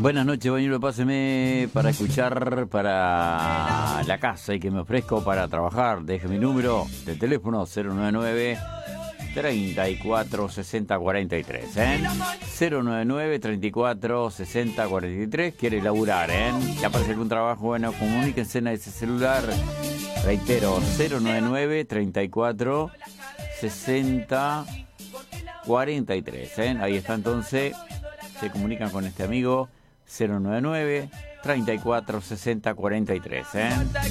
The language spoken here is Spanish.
Buenas noches, bañero, páseme para escuchar para la casa y que me ofrezco para trabajar. Deje mi número de teléfono 099 34 60 43, 099 34 60 43. Quiere laburar, ¿Le aparece algún trabajo? Bueno, comuníquense en ese celular. Reitero, 099 34 60 43, Ahí está, entonces se comunican con este amigo. 099 34 60 43,